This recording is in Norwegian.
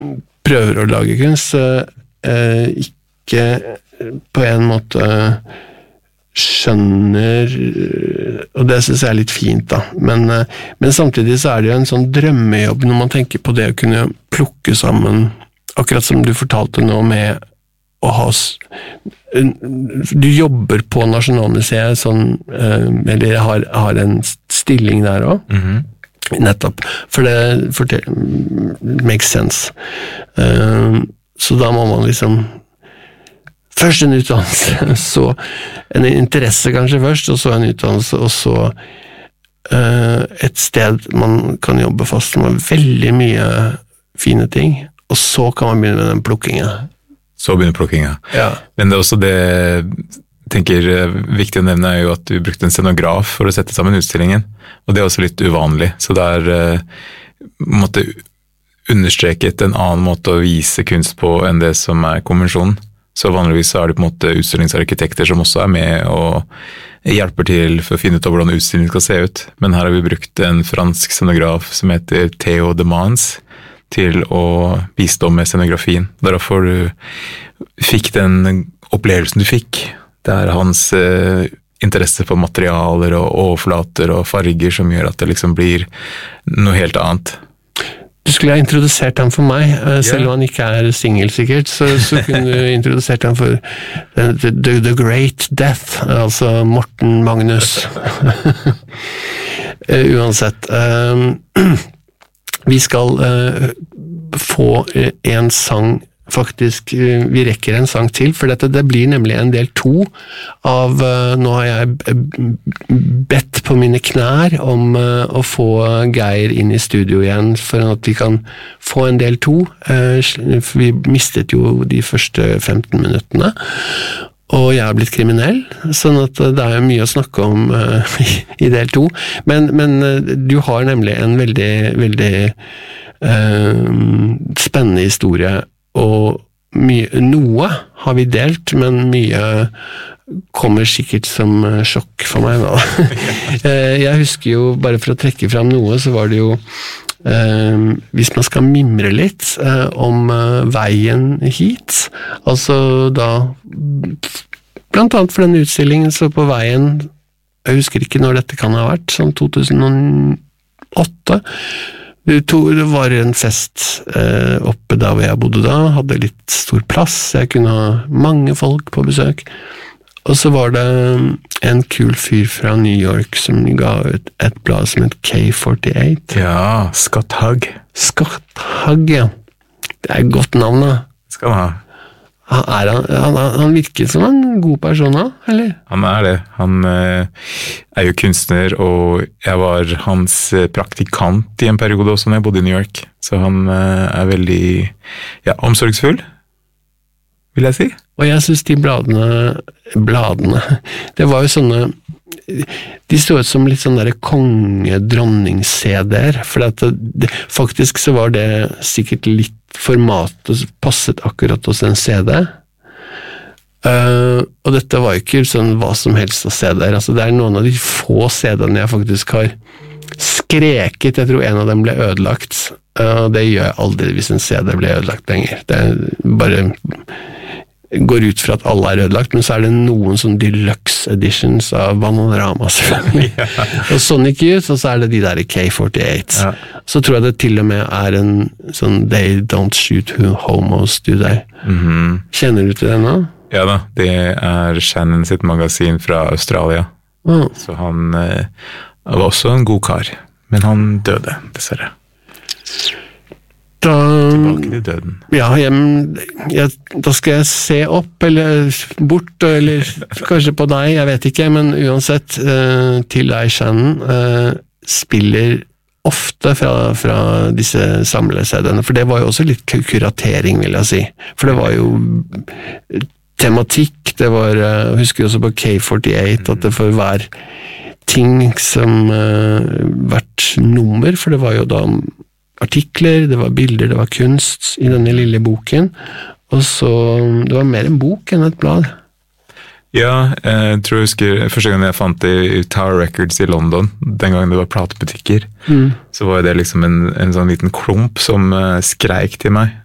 prøver å lage kunst, ikke på en måte skjønner, og det synes jeg er litt fint da, men samtidig så er det jo en sånn drømmejobb når man tenker på det å kunne plukke sammen, akkurat som du fortalte nå med å ha, du jobber på Nasjonalmuseet sånn, eller har en stilling der også, nettopp, for det makes sense, så da må man liksom først en utdannelse, så en interesse kanskje først, og så en utdannelse, og så et sted man kan jobbe fast med veldig mye fine ting, og så kan man begynne med den plukkingen. Så begynner plukkingen. Ja. Men det er også det, tenker viktig å nevne er jo at du brukte en scenograf for å sette sammen utstillingen, og det er også litt uvanlig, så det er måtte understreket en annen måte å vise kunst på enn det som er konvensjonen. Så vanligvis er det på en måte utstillingsarkitekter som også er med og hjelper til for å finne ut av hvordan utstillingen skal se ut. Men her har vi brukt en fransk scenograf som heter Theo de Mans til å bistå med scenografien. Derfor du fikk den opplevelsen du fikk. Det er hans interesse for materialer og overflater og farger som gjør at det liksom blir noe helt annet. Du skulle ha introdusert ham for meg, selv om han ikke er single sikkert, så kunne du introdusert ham for The Great Death, altså Morten Magnus. Uansett. Vi skal få en sang, faktisk, vi rekker en sang til, for det blir nemlig en del 2 av, nå har jeg bedt på mine knær om å få Geir inn i studio igjen, for at vi kan få en del 2, for vi mistet jo de første 15 minuttene, og jeg har blitt kriminell, sånn at det er mye å snakke om i del 2, men du har nemlig en veldig, veldig spennende historie, og noe har vi delt, men mye kommer sikkert som sjokk for meg da. Jeg husker jo, bare for å trekke fram noe, så var det jo, hvis man skal mimre litt om veien hit, altså da, blant annet for denne utstillingen, så på veien, jeg husker ikke når dette kan ha vært, sånn 2008, det var en fest oppe der hvor jeg bodde da, hadde litt stor plass, jeg kunne ha mange folk på besøk, og så var det en kul fyr fra New York som ga ut et blad som het K48. Ja, Scott Hugg. Scott Hugg, ja. Det er et godt navn da. Skal han ha. Han virker som en god person da, eller? Han er det. Han er jo kunstner, og jeg var hans praktikant i en periode også når jeg bodde i New York. Så han er veldig omsorgsfull, vil jeg si. Og jeg synes de bladene, det var jo sånne, de stod ut som litt sånne der konge-dronning-CD-er, for faktisk så var det sikkert litt formatet passet akkurat hos en CD, og dette var jo ikke sånn hva som helst av CD-er, altså det er noen av de få CD-ene jeg faktisk har skreket, jeg tror en av dem ble ødelagt, og det gjør jeg aldri hvis en CD ble ødelagt lenger, det er bare går ut fra at alle er ødelagt, men så er det noen sånn deluxe editions av Bananarama selvfølgelig. Og Sonic Youth, og så er det de der K48. Ja. Så tror jeg det til og med er en sånn They Don't Shoot Homos, du der. Kjenner du til det nå? Ja da, det er Shannon sitt magasin fra Australia. Så han var også en god kar, men han døde, dessverre. Tilbake til døden. Ja, da skal jeg se opp, eller bort, eller kanskje på deg, jeg vet ikke, men uansett, til deg, Shannon, spiller ofte fra disse samlesedene, for det var jo også litt kuratering, vil jeg si. For det var jo tematikk, det var, jeg husker også på K48, at det for hver ting som hvert nummer, for det var jo da artikler, det var bilder, det var kunst i denne lille boken, og så, det var mer en bok enn et blad. Ja, jeg tror jeg husker, første gang jeg fant det i Tower Records i London, den gangen det var platebutikker, så var det liksom en sånn liten klump som skreik til meg,